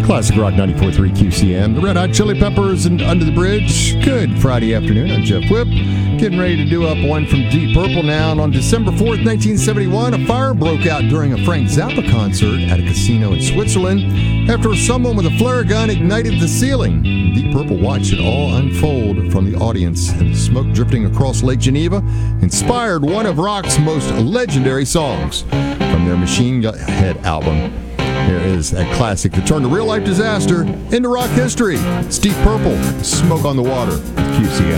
Classic Rock 94.3 QCM. The Red Hot Chili Peppers and Under the Bridge. Good Friday afternoon. I'm Jeff Whip. Getting ready to do up one from Deep Purple now. And on December 4th, 1971, a fire broke out during a Frank Zappa concert at a casino in Switzerland after someone with a flare gun ignited the ceiling. Deep Purple watched it all unfold from the audience, and the smoke drifting across Lake Geneva inspired one of rock's most legendary songs from their Machine Head album. Here is a classic that turned a real-life disaster into rock history. It's Deep Purple, Smoke on the Water, QCM.